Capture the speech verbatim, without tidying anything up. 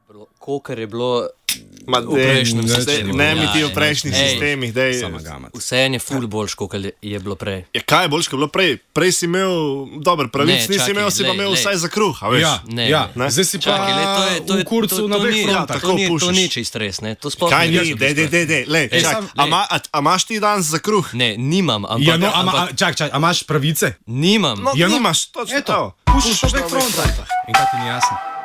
Kolikor je bilo Ma, v prejšnjem dej, sistemu. Ne mi ti Ja, v prejšnjih ej, sistemih. Dej. Vse je ful boljš, kot je bilo prej. Ja, kaj je boljš, kot je bilo prej? Prej si imel, dober, pravic Ne, nisi čakaj, imel, si pa lej, imel lej. vsaj za kruh, a veš? Ja, Ne, ja. ne. Zdaj si pa Čakaj, le, to je, to je, v kurcu to, na to, dveh ni, frontah. to, tako ni, to pušiš. ni čisto res, ne. To sploh Kaj ni ni, res. dej, dej, dej, dej, lej, Ej, čak, sam, a, lej. ma, a, a imaš ti danes za kruh? Ne, nimam, ampak, Ja, no, ama, a, ampak čak, čak, a imaš pravice? nimam. No, Ja, no, nimaš, točno Eto, to. pušiš na dveh frontah. In kaj ti ni jasno?